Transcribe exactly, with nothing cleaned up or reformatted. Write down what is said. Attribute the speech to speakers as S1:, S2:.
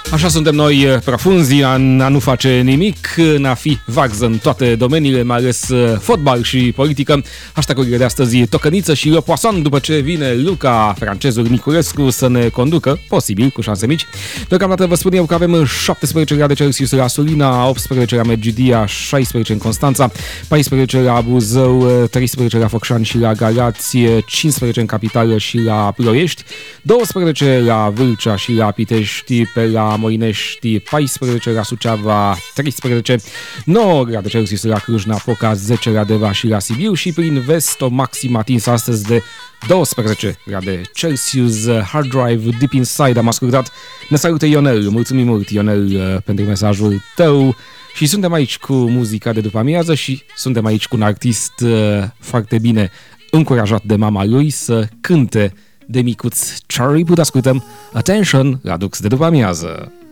S1: Așa suntem noi, profunzi, în a nu face nimic, în a fi vax în toate domeniile, mai ales fotbal și politică. Hashtag-urile de astăzi, tocăniță și Le Poisson, după ce vine Luca, francezul Niculescu, să ne conducă, posibil, cu șanse mici. Deocamdată vă spun eu că avem șaptesprezece grade Celsius la Sulina, optsprezece la Medgidia, șaisprezece în Constanța, paisprezece la Buzău, treisprezece la Focșani și la Galați, cincisprezece în Capitală și la Ploiești, douăsprezece la Vâlcea și la Pitești, pe la Moinești, paisprezece la Suceava, treisprezece, nouă grade Celsius la Cluj-Napoca, zece la Deva și la Sibiu și prin vest o maximă atinsă astăzi de douăsprezece grade Celsius. Hard Drive, Deep Inside am ascultat. Ne salută Ionel, mulțumim mult Ionel pentru mesajul tău și suntem aici cu muzica de după amiază și suntem aici cu un artist foarte bine încurajat de mama lui să cânte de micuț. Charlie Puth, ascultăm Attention la Dux de după amiază.